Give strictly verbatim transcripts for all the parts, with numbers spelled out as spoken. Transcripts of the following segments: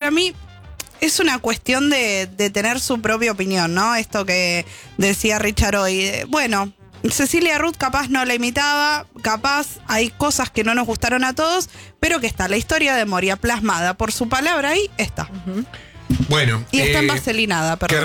para mí es una cuestión de, de tener su propia opinión, ¿no? Esto que decía Richard hoy. Bueno, Cecilia Roth capaz no la imitaba, capaz hay cosas que no nos gustaron a todos, pero que está la historia de Moria plasmada por su palabra ahí está. Uh-huh. Bueno. Y está eh, envaselinada, perdón.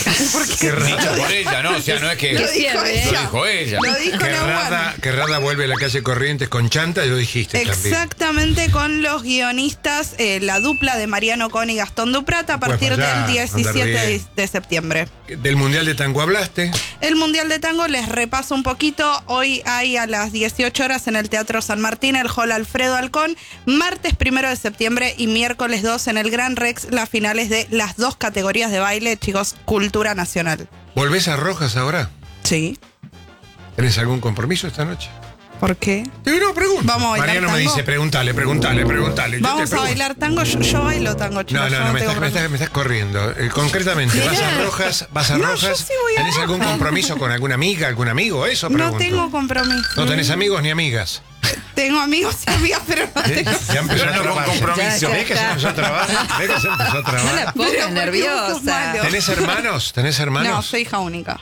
Qué Dicho por ella, ¿no? O sea, no es que. Lo dijo Lo ella. dijo ella. Lo dijo Que Nahuel. Rada, que Rada vuelve a la calle Corrientes con chanta, y lo dijiste también. Exactamente, con los guionistas, eh, la dupla de Mariano Con y Gastón Duprata a partir Pues allá, del diecisiete andar de, bien. de septiembre. Del Mundial de Tango hablaste. El Mundial de Tango, les repaso un poquito. Hoy hay a las dieciocho horas en el Teatro San Martín, el Hall Alfredo Alcón. Martes primero de septiembre y miércoles dos en el Gran Rex, las finales de las dos categorías de baile, chicos, cultura nacional. ¿Volvés a Rojas ahora? Sí. ¿Tenés algún compromiso esta noche? ¿Por qué? Eh, no, pregunto. ¿Vamos a bailar Mariano me tango? dice, pregúntale, pregúntale, pregúntale. Yo te Vamos a pregunto. bailar tango. Yo, yo bailo tango, chicos. No, no, yo no, me tengo estás, me, problema. estás, me estás corriendo. Eh, concretamente, ¿vas a Rojas? ¿Vas a No, yo Rojas? sí voy a ¿Tenés algún Rojas. compromiso con alguna amiga, algún amigo? Eso No pregunto. tengo compromiso. ¿No tenés amigos ni amigas? Tengo amigos y amigas, pero no ¿Eh? tengo. Ya empezó Pero a no con trabar. compromiso. Ya, ya. ¿Ves que se empezó a trabar? ¿Ves que se empezó a No la trabar? pongas Pero porque vos sos nerviosa. malo. ¿Tenés hermanos? ¿Tenés hermanos? No, soy hija única.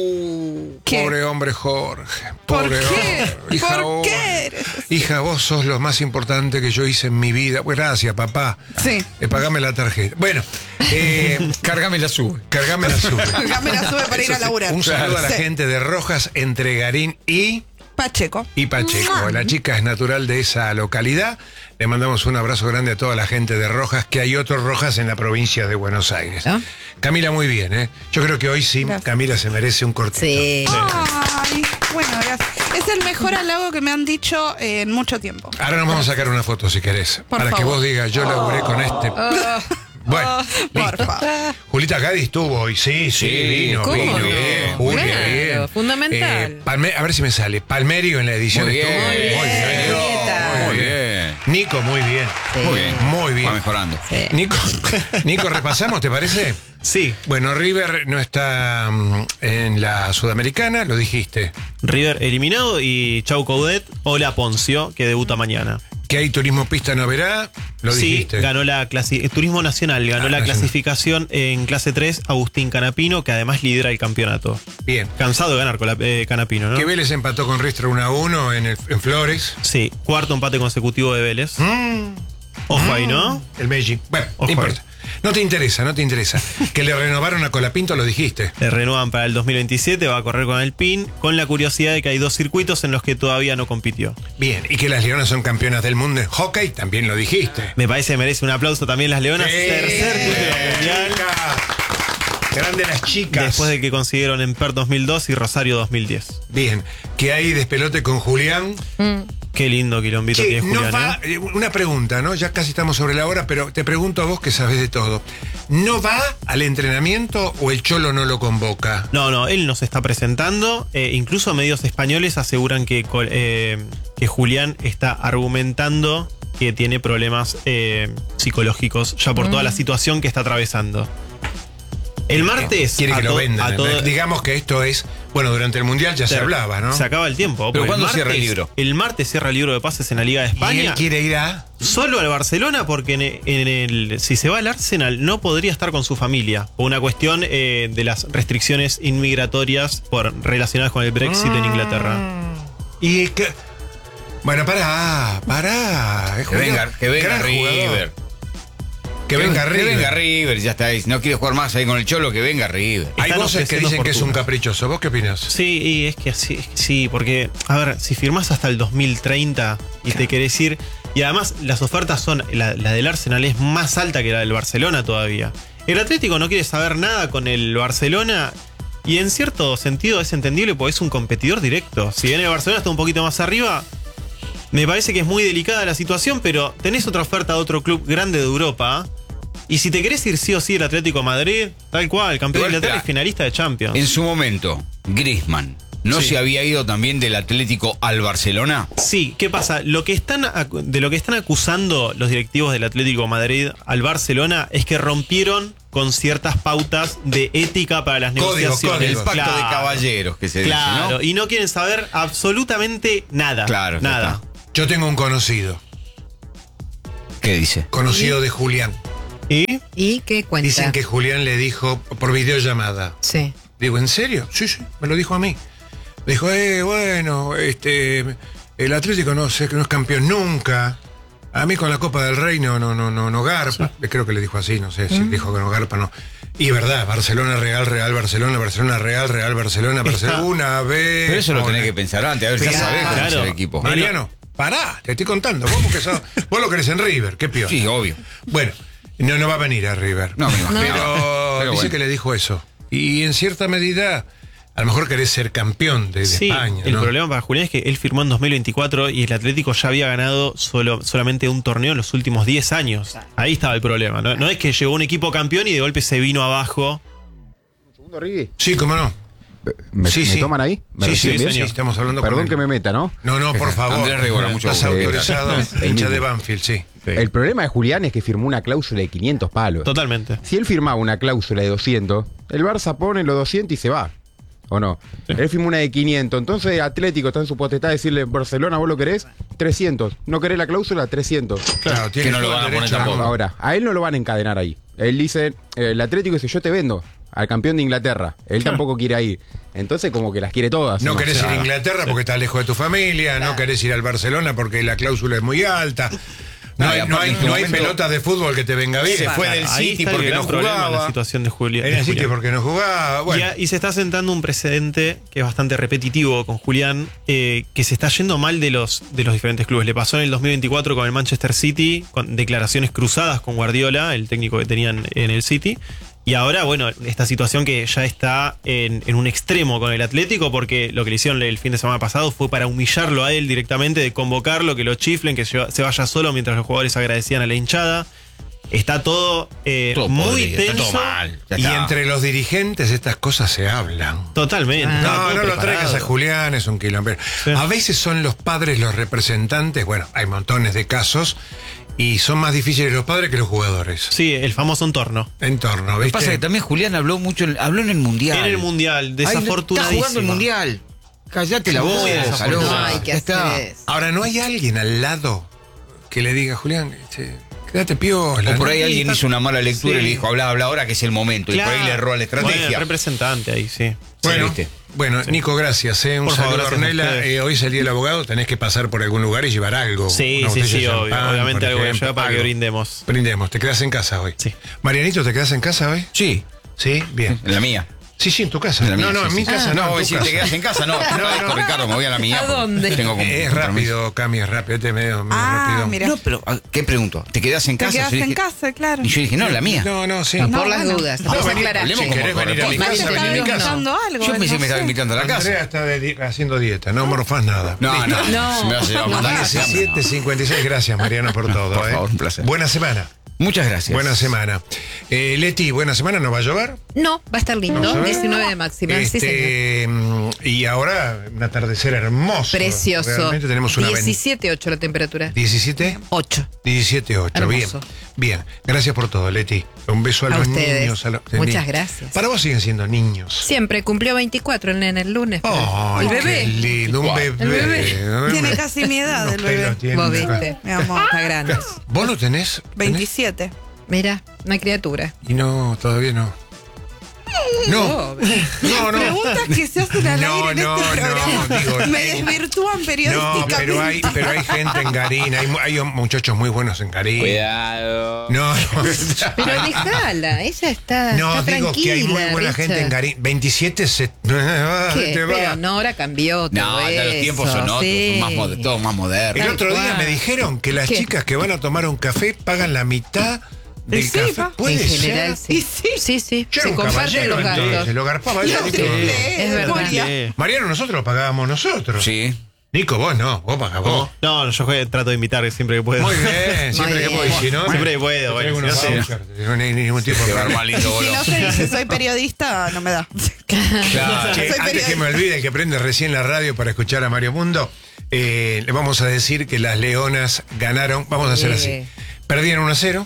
Uh, ¿Qué? pobre hombre Jorge. ¿Por Pobre qué? hombre. Hija, ¿Por vos- qué eres así? Hija, vos sos lo más importante que yo hice en mi vida. Pues gracias, papá. Sí. Eh, pagame la tarjeta. Bueno, eh, Cárgame la sube. cargame la sube. Acá me la sube para ir a laburar. Un saludo a la Sí. gente de Rojas, entre Garín y, Pacheco. y Pacheco. La chica es natural de esa localidad. Le mandamos un abrazo grande a toda la gente de Rojas, que hay otros Rojas en la provincia de Buenos Aires. ¿Ah? Camila, muy bien, ¿eh? Yo creo que hoy sí, Gracias. Camila se merece un cortito. Sí. Ay, bueno, gracias. Es el mejor halago que me han dicho en mucho tiempo. Ahora nos vamos a sacar una foto, si querés. Por para que favor. vos digas, yo laburé con este. Bueno, Por listo. favor. Julita Cádiz estuvo hoy, sí, sí, Sí, vino, ¿cómo? vino. Bien. Julia, Claro, bien. fundamental. Eh, Palme- a ver si me sale. Palmerio en la edición Muy bien. estuvo. Muy bien. Julieta. Muy bien. Nico, muy bien. Sí. Muy bien. Muy bien. Va mejorando. Sí. Nico, Nico, repasamos, ¿te parece? Sí, Bueno, River no está mm, en la Sudamericana, lo dijiste. River eliminado y Chau Coudet, hola Poncio, que debuta mañana. Que hay turismo pista no verá, lo sí, dijiste. ganó la clasi- eh, Turismo Nacional, ganó Ah, la nacional. clasificación en clase tres Agustín Canapino, que además lidera el campeonato. Bien. Cansado de ganar con la, eh, Canapino, ¿no? Que Vélez empató con Ristra uno a uno en, el- en Flores. Sí, cuarto empate consecutivo de Vélez. Mm. Ojo ahí, ¿no? El Meiji. Bueno, Ojo no importa. No te interesa, no te interesa. Que le renovaron a Colapinto, lo dijiste. Le renuevan para el dos mil veintisiete, va a correr con el P I N, con la curiosidad de que hay dos circuitos en los que todavía no compitió. Bien, y que las Leonas son campeonas del mundo en hockey, también lo dijiste. Me parece que merece un aplauso también las Leonas. Tercer título mundial. Chicas. Grande las chicas. Después del que consiguieron en Perth dos mil dos y Rosario dos mil diez. Bien, que hay despelote con Julián. Qué lindo quilombito Che, que es no Julián, va, ¿eh? eh, una pregunta, ¿no? Ya casi estamos sobre la hora, pero te pregunto a vos que sabes de todo. ¿No va al entrenamiento o el Cholo no lo convoca? No, no, él nos está presentando. Eh, incluso medios españoles aseguran que, Col- eh, que Julián está argumentando que tiene problemas eh, psicológicos ya por toda la situación que está atravesando. El martes. Quiere a que lo to- vendan. a todo- Digamos que esto es, bueno, durante el Mundial ya se, se- hablaba, ¿no? Se acaba el tiempo. Pero porque ¿cuándo el cierra el martes- libro? El martes cierra el libro de pases en la Liga de Y España. él quiere ir a... Solo al Barcelona porque en, en el, si se va al Arsenal no podría estar con su familia. Por una cuestión eh, de las restricciones inmigratorias por, relacionadas con el Brexit en Inglaterra. Y que... Bueno, pará, pará. es Que venga, jugador- que venga gran jugador. River. Que venga Que River. venga River, ya está ahí. Si no quiere jugar más ahí con el Cholo, que venga River. Hay Están voces que ofreciendo dicen que es un fortuna. caprichoso. ¿Vos qué opinas? Sí, y es que así, es que sí, porque, a ver, si firmás hasta el dos mil treinta y te querés ir, y además las ofertas son, la, la del Arsenal es más alta que la del Barcelona todavía. El Atlético no quiere saber nada con el Barcelona. Y en cierto sentido es entendible porque es un competidor directo. Si bien el Barcelona está un poquito más arriba, me parece que es muy delicada la situación, pero tenés otra oferta de otro club grande de Europa. Y si te querés ir sí o sí el Atlético de Madrid, tal cual, campeón de Igual, Inglaterra y claro. finalista de Champions. En su momento, Griezmann, ¿no Sí. se había ido también del Atlético al Barcelona? Sí, ¿qué pasa? Lo que están acu- de lo que están acusando los directivos del Atlético de Madrid al Barcelona es que rompieron con ciertas pautas de ética para las Códigos, negociaciones. El códigos. pacto de Claro. caballeros que se Claro, dice, ¿no? y no quieren saber absolutamente nada. Claro, ya nada. está. Yo tengo un conocido. ¿Qué dice? Conocido de Julián. ¿Y? ¿Y qué cuenta? Dicen que Julián le dijo por videollamada. Sí. Digo, ¿en serio? Sí, sí, me lo dijo a mí. Me dijo, eh, bueno, este, el Atlético no sé, que no es campeón nunca. A mí con la Copa del Rey no, no, no, no, no garpa. Sí. Creo que le dijo así, no sé, si mm. dijo que no garpa, no. Y verdad, Barcelona, Real, Real, Barcelona, Barcelona, Real, Real, Barcelona, Barcelona, una vez. Pero eso lo tenés que pensar antes, a ver si ya sabés cómo es el equipo. Mariano, pará, te estoy contando. ¿Cómo que sos? Vos lo querés en River, qué peor. Sí, obvio. Bueno, no, no va a venir a River. No, me imagino. Pero, Pero dice bueno. que le dijo eso. Y en cierta medida, a lo mejor querés ser campeón de, de sí, España. El ¿no? problema para Julián es que él firmó en dos mil veinticuatro y el Atlético ya había ganado solo, solamente un torneo en los últimos diez años. Ahí estaba el problema. No, no es que llegó un equipo campeón y de golpe se vino abajo. ¿Un segundo, Rigui? Sí, cómo no. ¿Me, Sí, ¿me sí. toman ahí? ¿Me Sí, sí, reciben sí, bien? sí, estamos hablando Perdón con que él. me meta, ¿no? No, no, por favor. Andrés Régora, mucho Estás gusto. autorizado, El hincha de mismo. Banfield, sí. Sí. El problema de Julián es que firmó una cláusula de quinientos palos. Totalmente. Si él firmaba una cláusula de doscientos, el Barça pone los doscientos y se va. ¿O no? Sí. Él firmó una de quinientos. Entonces Atlético está en su potestad de decirle, Barcelona, ¿vos lo querés? trescientos. ¿No querés la cláusula? trescientos. Claro, tiene Que no lo todo van a el poner derecho. tampoco. Ahora, a él no lo van a encadenar ahí. Él dice, eh, el Atlético dice, yo te vendo al campeón de Inglaterra. Él Claro. tampoco quiere ir. Entonces como que las quiere todas. No querés ir Claro. a Inglaterra porque estás lejos de tu familia, no querés ir al Barcelona porque la cláusula es muy alta. No, No, y hay, aparte no hay, en este no hay momento- pelotas de fútbol que te venga bien. Se fue del Ahí City está el porque gran no problema en la jugaba. situación de Julián. En de el City Julián. porque no jugaba. Bueno, Y, a- y se está sentando un precedente que es bastante repetitivo con Julián, eh, que se está yendo mal de los, de los diferentes clubes. Le pasó en el dos mil veinticuatro con el Manchester City, con declaraciones cruzadas con Guardiola, el técnico que tenían en el City. Y ahora, bueno, esta situación que ya está en, en un extremo con el Atlético, porque lo que le hicieron el fin de semana pasado fue para humillarlo a él directamente, de convocarlo, que lo chiflen, que se se vaya solo mientras los jugadores agradecían a la hinchada. Está todo, eh, Todo muy podrido, está tenso. todo mal. Ya y está. entre los dirigentes estas cosas se hablan. Totalmente. Ah. estaba No, todo no lo preparado. traigas a Julián, es un quilombo. Sí. A veces son los padres los representantes, bueno, hay montones de casos, y son más difíciles los padres que los jugadores. Sí, el famoso entorno. Entorno, Lo que ¿viste? pasa es que también Julián habló mucho, en- habló en el Mundial. En el Mundial, Ay, desafortunadísimo. está jugando el Mundial. Callate la Muy boca, desafortunado. loco. Ay, ¿qué Ya está. haces? Ahora, ¿no hay alguien al lado que le diga, Julián, este, quédate piola? O por ¿no? ahí alguien hizo una mala lectura Sí. y le dijo, habla, habla ahora que es el momento. Y por ahí le erró a la Bueno, el estrategia. representante ahí, sí. Bueno, ¿viste? bueno, Nico, gracias. Eh. Un Por favor, saludo, gracias a Ornella. ustedes. Eh, hoy es el día del abogado, tenés que pasar por algún lugar y llevar algo. Sí, Una sí, botella sí, de obvio. champán, Obviamente por algo voy a ejemplo, llevar para que algo. brindemos. Brindemos, te quedas en casa hoy. Sí. Marianito, ¿te quedas en casa hoy? Sí, Sí, bien. en la mía. Sí, sí, en tu casa. En la mía, no, no, sí, en sí. mi casa Ah, no. no, en tu voy a decir, casa. te quedas en casa, no. No, no, Ricardo, me voy a la mía. ¿A porque dónde? Tengo como Es rápido, Cami, es rápido. Este medio, medio Ah, rápido. mira. No, pero, ¿a- ¿qué pregunto? ¿Te quedás en Te casa? quedas Yo en dije- casa, claro. Y yo dije, no, la mía. No, no, sí. No, No, por las bueno. dudas. No, Vamos a vení, aclarar. hablemos si como querés venir a mi corresponde. casa, Capaz te vení a mi estaba casa. invitando algo. Yo pensé que no me estaba sé. invitando a la casa. Andrea está de di- haciendo dieta, no morfás nada. No, no, No. se me va a llevar No, a matar no, ese hambre, diecisiete cincuenta y seis, gracias Mariano por todo. por eh. favor, un placer. Buena semana. Muchas gracias. Buena semana. Eh, Leti, buena semana, ¿no va a llover? No, va a estar lindo. Vamos a ver. diecinueve de máxima. Sí, señor. Este, mm, y ahora un atardecer hermoso. Precioso. Realmente tenemos una ven- diecisiete ocho la temperatura. diecisiete, ocho. diecisiete ocho. Bien. Hermoso. Bien. Gracias por todo, Leti. Un beso a, A los ustedes. niños. A los- Muchas gracias. Para vos siguen siendo niños. Siempre cumplió veinticuatro el nene el lunes. pero- Ay, el bebé. qué lindo, un bebé. El bebé. Tiene casi mi edad Unos el bebé. pelos tiene. Vos viste. Mi amor. Está grande. ¿Vos no tenés? ¿Tenés? veintisiete. Mira, una criatura. Y no, todavía no. No, Oh, no, no. Preguntas que se hacen al No, aire en no, este no, programa. digo, Me eh, desvirtúan periodísticamente. No, pero hay, pero hay gente en Garín, hay, mu- hay muchachos muy buenos en Garín. Cuidado. No, no. Pero déjala, ella está, No, está digo que hay muy tranquila, buena Richard. gente en Garín. veintisiete se. ¿Qué? te va. Pero no, ahora cambió todo No, ya los eso, tiempos son otros, sí. son más moder- todos más modernos. El Tal otro día cual. me dijeron que las ¿Qué? chicas que van a tomar un café pagan la mitad del Sí, café. pa. ¿Puede En ser? general, sí. Y sí. Sí, sí. Yo Se era un comparten caballero, los entonces, gastos. lo garpaba yo. Lo Nico. triple, Es verdad. Moria. Sí. Mariano, nosotros lo pagábamos nosotros. Sí. Nico, vos no, vos pagás vos. No, no, yo juego- trato de invitar siempre que puedo. Muy bien, siempre que bien. puedo. Y si no, Siempre que puedo, te bueno, traigo si unos no sé. vouchers, no hay ningún tipo de Qué problema. barbalito, Si boludo. no se dice soy periodista, no me da. Claro, che, Soy antes periodista. que me olvide que prende recién la radio para escuchar a Mario Mundo, eh, le vamos a decir que las Leonas ganaron, vamos a hacer Sí. así. Perdieron uno a cero,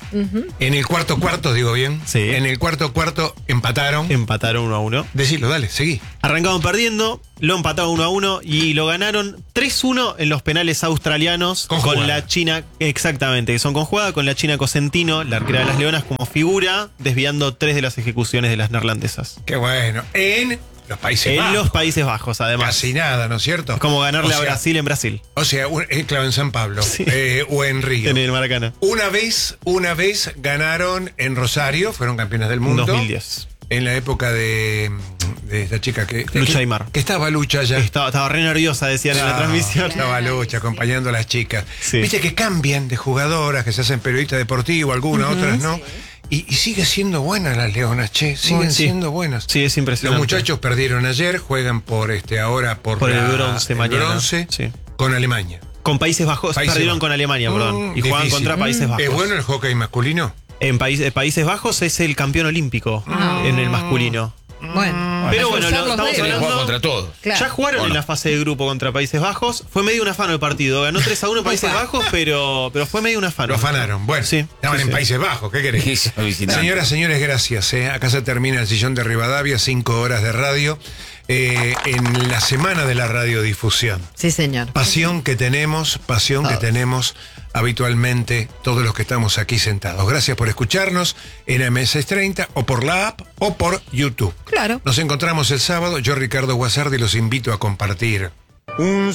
En el cuarto cuarto, digo bien. Sí. En el cuarto cuarto empataron. Empataron uno a uno. Decilo, dale, seguí. Arrancaron perdiendo, lo empataron uno a uno y lo ganaron tres uno en los penales australianos Con con, jugada. la China, exactamente, que son con jugada, con la China Cosentino, la arquera de las Leonas, como figura, desviando tres de las ejecuciones de las neerlandesas. Qué bueno. En los Países En Bajos. los Países Bajos, además. Casi nada, ¿no es cierto? Es como ganarle O a sea, Brasil en Brasil, O sea, un- eh, claro, en San Pablo. Sí. eh, o en Río. en el Maracaná. Una vez, una vez ganaron en Rosario, fueron campeones del mundo. dos mil diez. En la época de, de esta chica que. Lucha que, Aymar. Que estaba Lucha ya. Estaba, estaba re nerviosa, decían en la Ah, transmisión. Estaba Lucha acompañando a las chicas. Sí. Viste que cambian de jugadoras, que se hacen periodistas deportivos, algunas, otras no. Y, y sigue siendo buena las Leonas, che, siguen Sí. siendo buenas. Sí, es Los impresionante. muchachos perdieron ayer, juegan por este ahora por, Por el la- bronce el mañana. bronce Sí. con Alemania. Con Países Bajos, Países perdieron Bajos. con Alemania, perdón. Mm, y jugaban difícil. contra Países Bajos. ¿Es bueno el hockey masculino? En Países, Países Bajos es el campeón olímpico en el masculino. Bueno, Pero bueno, cruzar lo los estamos dedos. Quieren hablando- jugar contra todos. Claro. Ya jugaron ¿O no? en la fase de grupo contra Países Bajos. Fue medio un afano el partido. Ganó tres a uno Países Bajos, pero, pero fue medio un afano. Lo afanaron. Bueno, Sí, estaban sí, en sí. Países Bajos, ¿qué querés? Es alucinante. Señoras, señores, gracias. ¿eh? Acá se termina el sillón de Rivadavia, cinco horas de radio. eh, en la semana de la radiodifusión. Sí, señor. Pasión que tenemos, pasión que Todos. tenemos habitualmente todos los que estamos aquí sentados. Gracias por escucharnos en M S treinta o por la app o por YouTube. Claro. Nos encontramos el sábado. Yo, Ricardo Guasardi, los invito a compartir. Un